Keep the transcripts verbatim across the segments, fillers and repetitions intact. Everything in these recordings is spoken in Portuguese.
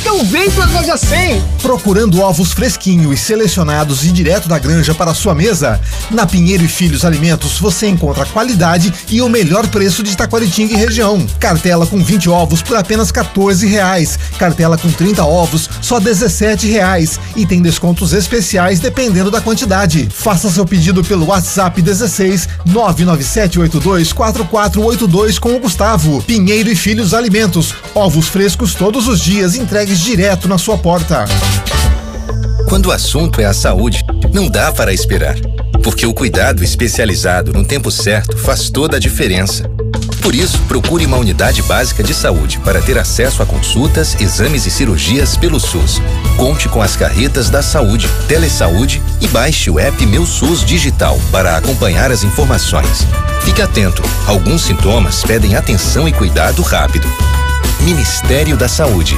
Então vem pra Loja cem! Procurando ovos fresquinhos, selecionados e direto da granja para a sua mesa? Na Pinheiro e Filhos Alimentos você encontra qualidade e o melhor preço de Taquaritinga e região. Cartela com vinte ovos por apenas quatorze reais. Cartela com trinta ovos, só dezessete reais. E tem descontos especiais dependendo da quantidade. Faça seu pedido pelo WhatsApp dezesseis nove nove sete oito dois quatro quatro oito dois com o Gustavo. Pinheiro e Filhos Alimentos. Ovos frescos todos os dias, entregues direto na sua porta. Quando o assunto é a saúde, não dá para esperar. Porque o cuidado especializado no tempo certo faz toda a diferença. Por isso, procure uma unidade básica de saúde para ter acesso a consultas, exames e cirurgias pelo SUS. Conte com as carretas da saúde, Telesaúde e baixe o app Meu SUS Digital para acompanhar as informações. Fique atento, alguns sintomas pedem atenção e cuidado rápido. Ministério da Saúde.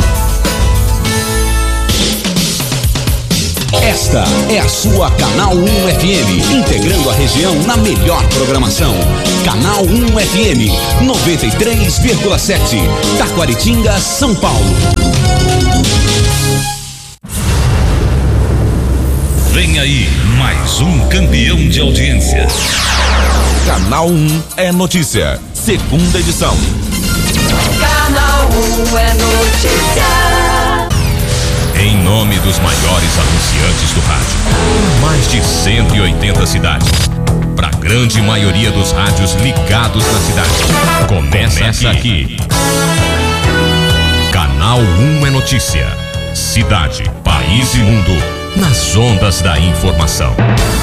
Esta é a sua Canal um F M, integrando a região na melhor programação. Canal um F M, noventa e três vírgula sete, Taquaritinga, São Paulo. Vem aí mais um campeão de audiência. Canal um é notícia, segunda edição. Canal um é notícia. Em nome dos maiores anunciantes do rádio, mais de cento e oitenta cidades, para a grande maioria dos rádios ligados na cidade. Começa, Começa aqui. aqui. Canal um é notícia. Cidade, país e mundo, nas ondas da informação.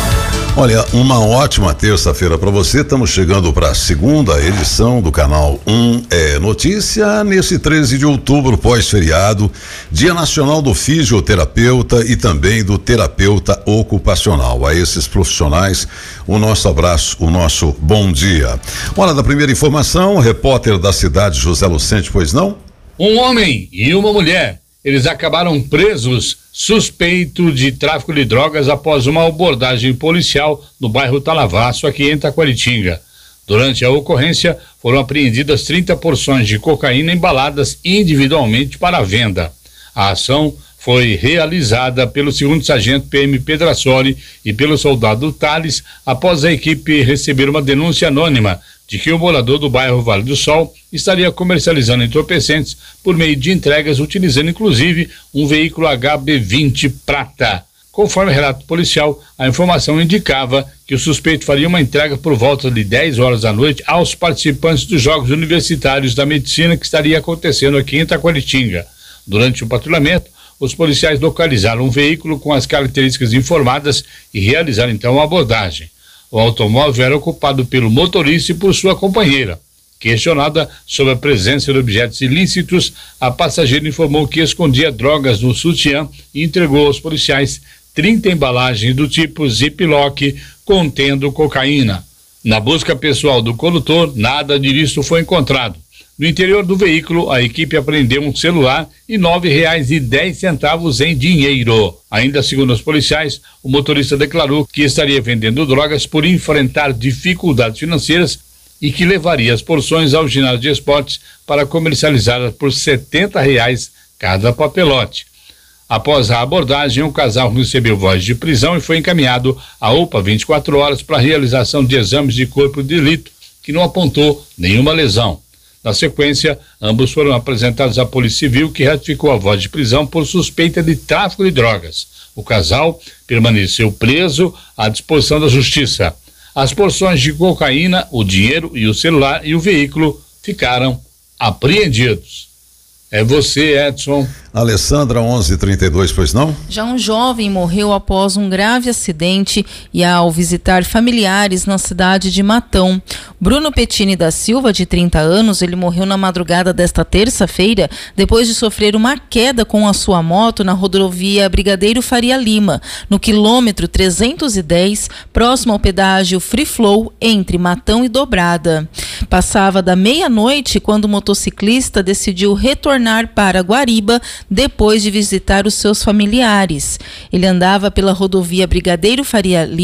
Olha, uma ótima terça-feira para você. Estamos chegando para a segunda edição do Canal um é Notícia, nesse treze de outubro, pós-feriado, Dia Nacional do Fisioterapeuta e também do Terapeuta Ocupacional. A esses profissionais, o nosso abraço, o nosso bom dia. Hora da primeira informação, repórter da cidade, José Lucente, pois não? Um homem e uma mulher, eles acabaram presos suspeito de tráfico de drogas após uma abordagem policial no bairro Talavaço, aqui em Taquaritinga. Durante a ocorrência, foram apreendidas trinta porções de cocaína embaladas individualmente para venda. A ação foi realizada pelo segundo sargento P M Pedrassoli e pelo soldado Thales após a equipe receber uma denúncia anônima de que o morador do bairro Vale do Sol estaria comercializando entorpecentes por meio de entregas, utilizando inclusive um veículo H B vinte prata. Conforme relato policial, a informação indicava que o suspeito faria uma entrega por volta de dez horas da noite aos participantes dos Jogos Universitários da Medicina que estaria acontecendo aqui em Taquaritinga. Durante o patrulhamento, os policiais localizaram um veículo com as características informadas e realizaram então a abordagem. O automóvel era ocupado pelo motorista e por sua companheira. Questionada sobre a presença de objetos ilícitos, a passageira informou que escondia drogas no sutiã e entregou aos policiais trinta embalagens do tipo Ziploc contendo cocaína. Na busca pessoal do condutor, nada disso foi encontrado. No interior do veículo, a equipe apreendeu um celular e nove reais e dez centavos em dinheiro. Ainda segundo os policiais, o motorista declarou que estaria vendendo drogas por enfrentar dificuldades financeiras e que levaria as porções ao ginásio de esportes para comercializá-las por setenta reais cada papelote. Após a abordagem, o casal recebeu voz de prisão e foi encaminhado à U P A vinte e quatro horas para a realização de exames de corpo de delito, que não apontou nenhuma lesão. Na sequência, ambos foram apresentados à Polícia Civil, que ratificou a voz de prisão por suspeita de tráfico de drogas. O casal permaneceu preso à disposição da Justiça. As porções de cocaína, o dinheiro e o celular e o veículo ficaram apreendidos. É você, Edson. Alessandra, onze e trinta e dois, pois não? Já um jovem morreu após um grave acidente e ao visitar familiares na cidade de Matão. Bruno Pettini da Silva, de trinta anos, ele morreu na madrugada desta terça-feira depois de sofrer uma queda com a sua moto na rodovia Brigadeiro Faria Lima, no quilômetro trezentos e dez, próximo ao pedágio Free Flow, entre Matão e Dobrada. Passava da meia-noite quando o motociclista decidiu retornar para Guariba depois de visitar os seus familiares. Ele andava pela rodovia Brigadeiro Faria Lima,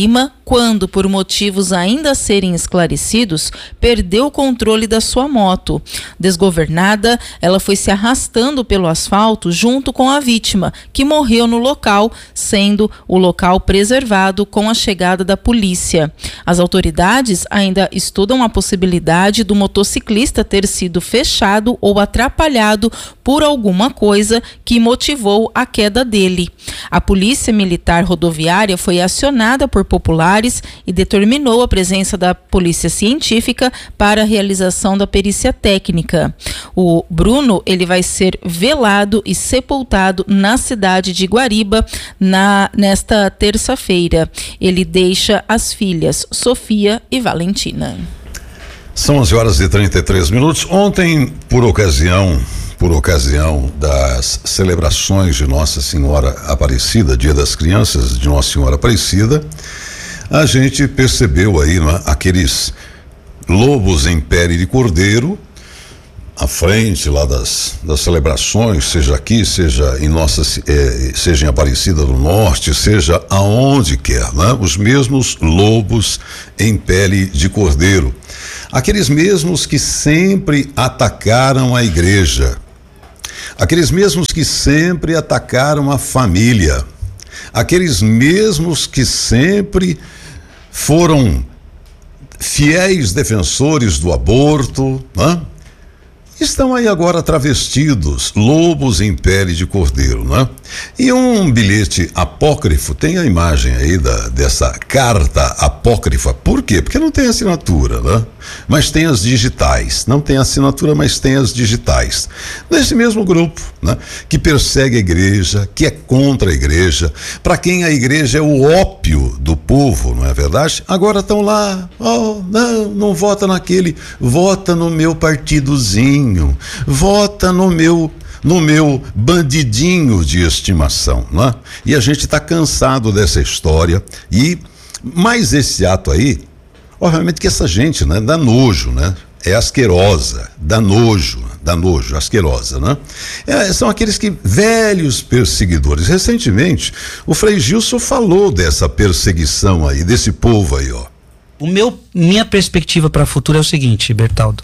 quando, por motivos ainda a serem esclarecidos, perdeu o controle da sua moto. Desgovernada, ela foi se arrastando pelo asfalto junto com a vítima, que morreu no local, sendo o local preservado com a chegada da polícia. As autoridades ainda estudam a possibilidade do motociclista ter sido fechado ou atrapalhado por alguma coisa que motivou a queda dele. A Polícia Militar Rodoviária foi acionada por populares e determinou a presença da Polícia Científica para a realização da perícia técnica. O Bruno, ele vai ser velado e sepultado na cidade de Guariba na, nesta terça-feira. Ele deixa as filhas Sofia e Valentina. São onze horas e trinta e três minutos. Ontem, por ocasião, por ocasião das celebrações de Nossa Senhora Aparecida, Dia das Crianças de Nossa Senhora Aparecida, a gente percebeu aí, né, aqueles lobos em pele de cordeiro à frente lá das, das celebrações, seja aqui, seja em nossa, eh, seja em Aparecida do Norte, seja aonde quer, né? Os mesmos lobos em pele de cordeiro, aqueles mesmos que sempre atacaram a igreja, aqueles mesmos que sempre atacaram a família, aqueles mesmos que sempre foram fiéis defensores do aborto, né? Estão aí agora travestidos, lobos em pele de cordeiro, né? E um bilhete apócrifo, tem a imagem aí da, dessa carta apócrifa. Por quê? Porque não tem assinatura, né? Mas tem as digitais. Não tem assinatura, mas tem as digitais. Nesse mesmo grupo, né? Que persegue a igreja, que é contra a igreja, para quem a igreja é o ópio do povo, não é verdade? Agora estão lá, oh, não, não vota naquele, vota no meu partidozinho. Vota no meu no meu bandidinho de estimação, né? E a gente está cansado dessa história. E mais esse ato aí, obviamente que essa gente, né, dá nojo, né? É asquerosa, dá nojo, dá nojo, asquerosa, né? É, são aqueles que velhos perseguidores. Recentemente, o Frei Gilson falou dessa perseguição aí, desse povo aí, ó. O meu, minha perspectiva para o futuro é o seguinte, Bertaldo.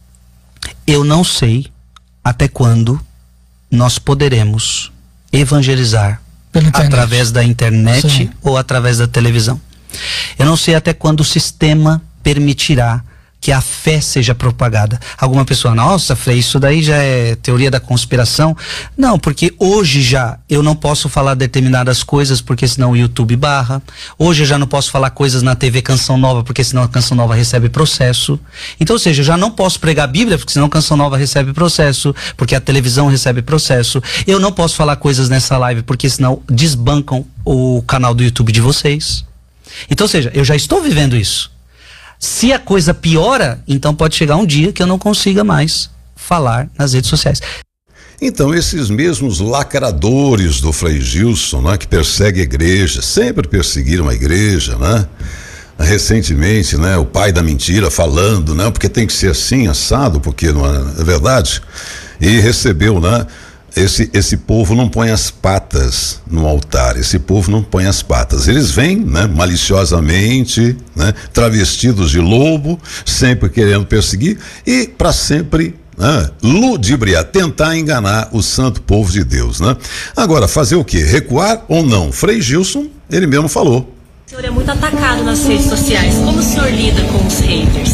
Eu não sei até quando nós poderemos evangelizar através da internet Sim. ou através da televisão. Eu não sei até quando o sistema permitirá que a fé seja propagada. Alguma pessoa, nossa, Frei, isso daí já é teoria da conspiração. Não, porque hoje já eu não posso falar determinadas coisas porque senão o YouTube barra. Hoje eu já não posso falar coisas na T V Canção Nova porque senão a Canção Nova recebe processo. Então, ou seja, eu já não posso pregar a Bíblia porque senão a Canção Nova recebe processo, porque a televisão recebe processo. Eu não posso falar coisas nessa live porque senão desbancam o canal do YouTube de vocês. Então, ou seja, eu já estou vivendo isso. Se a coisa piora, então pode chegar um dia que eu não consiga mais falar nas redes sociais. Então, esses mesmos lacradores do Frei Gilson, né, que perseguem a igreja, sempre perseguiram a igreja, né? Recentemente, né, o pai da mentira falando, né, porque tem que ser assim, assado, porque não é, é verdade. E recebeu, né? Esse, esse povo não põe as patas no altar, esse povo não põe as patas. Eles vêm, né, maliciosamente, né, travestidos de lobo, sempre querendo perseguir e para sempre, né, ludibriar, tentar enganar o santo povo de Deus, né? Agora, fazer o quê? Recuar ou não? Frei Gilson, ele mesmo falou. O senhor é muito atacado nas redes sociais. Como o senhor lida com os haters?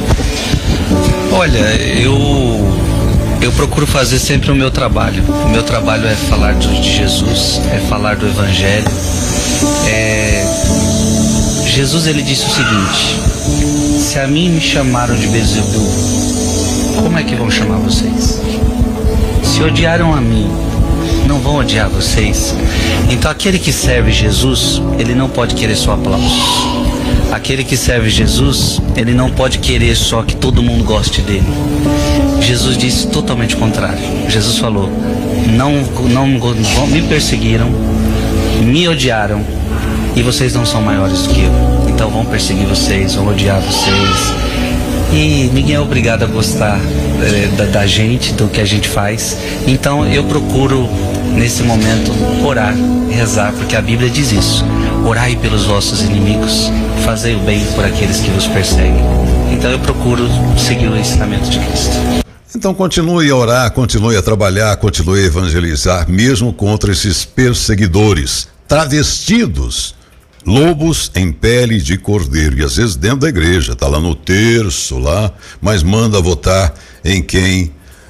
Olha, eu... Eu procuro fazer sempre o meu trabalho. O meu trabalho é falar de Jesus, é falar do Evangelho. É... Jesus, ele disse o seguinte: se a mim me chamaram de Beelzebul, como é que vão chamar vocês? Se odiaram a mim, não vão odiar vocês? Então aquele que serve Jesus, ele não pode querer só aplausos. Aquele que serve Jesus, ele não pode querer só que todo mundo goste dele. Jesus disse totalmente o contrário. Jesus falou: não, não, não me perseguiram, me odiaram, e vocês não são maiores do que eu. Então vão perseguir vocês, vão odiar vocês. E ninguém é obrigado a gostar é, da, da gente, do que a gente faz. Então eu procuro, nesse momento, orar, rezar, porque a Bíblia diz isso. orai pelos vossos inimigos, fazei o bem por aqueles que vos perseguem. Então eu procuro seguir o ensinamento de Cristo. Então continue a orar, continue a trabalhar, continue a evangelizar, mesmo contra esses perseguidores, travestidos, lobos em pele de cordeiro, e às vezes dentro da igreja, tá lá no terço lá, mas manda votar em quem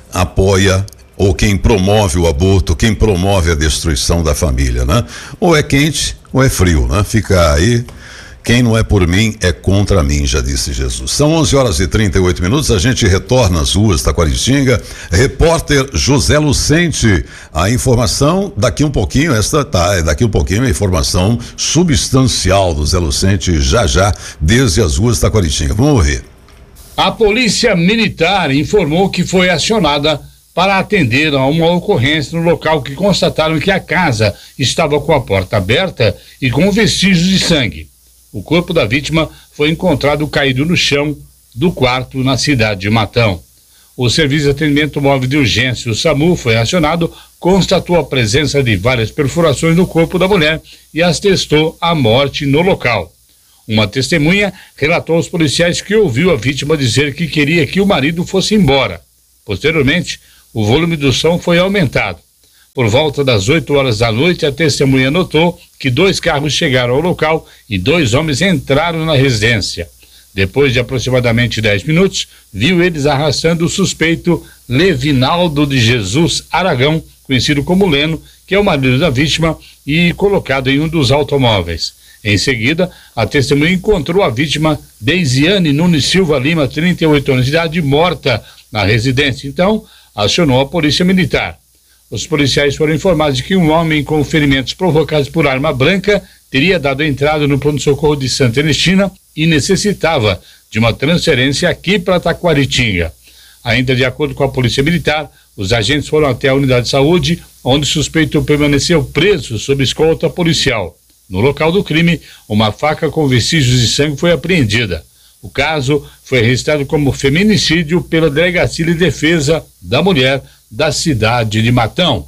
apoia ou quem promove o aborto, quem promove a destruição da família, né? Ou é quente ou é frio, né? Fica aí. Quem não é por mim é contra mim, já disse Jesus. São onze horas e trinta e oito minutos, a gente retorna às ruas Taquaritinga. Repórter José Lucente, a informação daqui um pouquinho, esta tá, daqui um pouquinho a informação substancial do Zé Lucente já já, desde as ruas Taquaritinga. Vamos ver. A Polícia Militar informou que foi acionada para atender a uma ocorrência no local que constataram que a casa estava com a porta aberta e com vestígios de sangue. O corpo da vítima foi encontrado caído no chão do quarto na cidade de Matão. O Serviço de Atendimento Móvel de Urgência, o SAMU, foi acionado, constatou a presença de várias perfurações no corpo da mulher e atestou a morte no local. Uma testemunha relatou aos policiais que ouviu a vítima dizer que queria que o marido fosse embora. Posteriormente, o volume do som foi aumentado. Por volta das oito horas da noite, a testemunha notou que dois carros chegaram ao local e dois homens entraram na residência. Depois de aproximadamente dez minutos, viu eles arrastando o suspeito Levinaldo de Jesus Aragão, conhecido como Leno, que é o marido da vítima, e colocado em um dos automóveis. Em seguida, a testemunha encontrou a vítima Deisiane Nunes Silva Lima, trinta e oito anos de idade, morta na residência. Então, acionou a Polícia Militar. Os policiais foram informados de que um homem com ferimentos provocados por arma branca teria dado entrada no pronto-socorro de Santa Ernestina e necessitava de uma transferência aqui para Taquaritinga. Ainda de acordo com a Polícia Militar, os agentes foram até a unidade de saúde, onde o suspeito permaneceu preso sob escolta policial. No local do crime, uma faca com vestígios de sangue foi apreendida. O caso foi registrado como feminicídio pela Delegacia de Defesa da Mulher da cidade de Matão.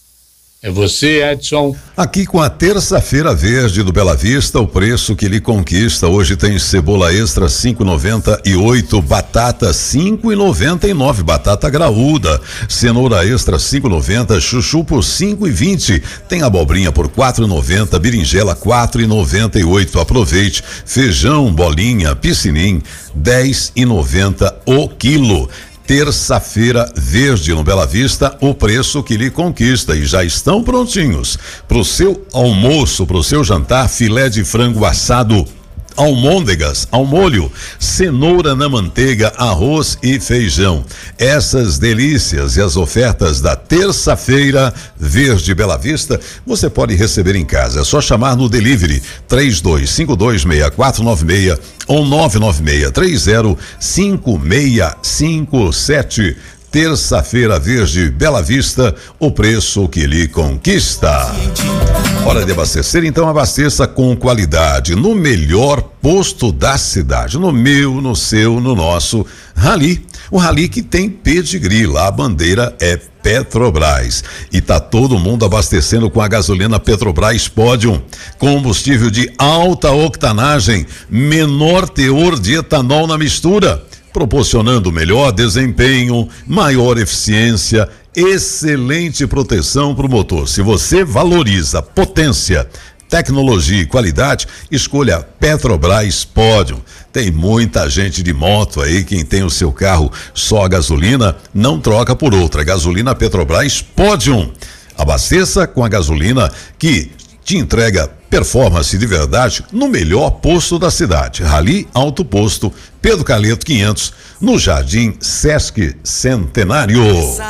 É você, Edson. Aqui com a terça-feira verde do Bela Vista, o preço que lhe conquista. Hoje tem cebola extra cinco e noventa e oito, batata cinco e noventa e nove, batata graúda, cenoura extra cinco e noventa, chuchu por cinco e vinte, tem abobrinha por quatro e noventa, berinjela quatro e noventa e oito. Aproveite. Feijão, bolinha, piscinim dez e noventa o quilo. Terça-feira verde no Bela Vista, o preço que lhe conquista, e já estão prontinhos para o seu almoço, para o seu jantar: filé de frango assado, almôndegas ao molho, cenoura na manteiga, arroz e feijão. Essas delícias e as ofertas da terça-feira verde Bela Vista você pode receber em casa. É só chamar no delivery três dois cinco dois seis quatro nove seis ou nove nove seis três zero cinco seis cinco sete. Terça-feira verde Bela Vista, o preço que lhe conquista. Hora de abastecer, então abasteça com qualidade no melhor posto da cidade, no meu, no seu, no nosso Rally. O Rally que tem pedigree, lá a bandeira é Petrobras. E tá todo mundo abastecendo com a gasolina Petrobras Podium, combustível de alta octanagem, menor teor de etanol na mistura, proporcionando melhor desempenho, maior eficiência, excelente proteção para o motor. Se você valoriza potência, tecnologia e qualidade, escolha Petrobras Podium. Tem muita gente de moto aí, quem tem o seu carro só a gasolina, não troca por outra. Gasolina Petrobras Podium. Abasteça com a gasolina que te entrega performance de verdade no melhor posto da cidade. Rally Alto Posto, Pedro Carleto quinhentos, no Jardim Sesc Centenário.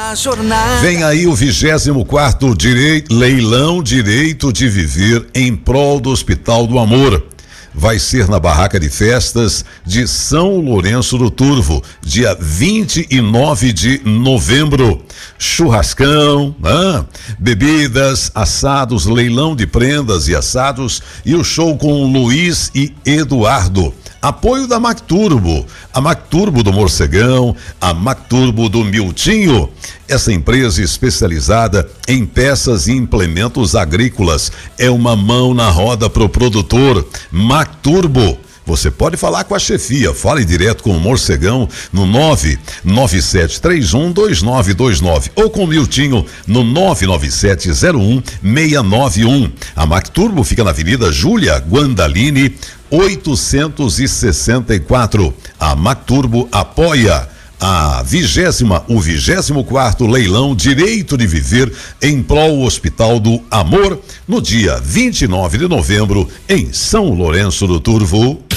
Vem aí o vigésimo quarto direito, leilão Direito de Viver em prol do Hospital do Amor. Vai ser na barraca de festas de São Lourenço do Turvo, dia vinte e nove de novembro. Churrascão, né? Bebidas, assados, leilão de prendas e assados e o show com Luiz e Eduardo. Apoio da Macturbo, a Macturbo do Morcegão, a Macturbo do Miltinho. Essa empresa especializada em peças e implementos agrícolas é uma mão na roda pro produtor. Macturbo. Você pode falar com a chefia, fale direto com o Morcegão no nove nove sete três um dois nove dois nove ou com o Miltinho no nove nove sete zero um seis nove um. A Macturbo fica na Avenida Júlia Guandalini, oitocentos e sessenta e quatro. A Macturbo apoia a vigésima, o vigésimo quarto leilão Direito de Viver em prol Hospital do Amor, no dia vinte e nove de novembro, em São Lourenço do Turvo.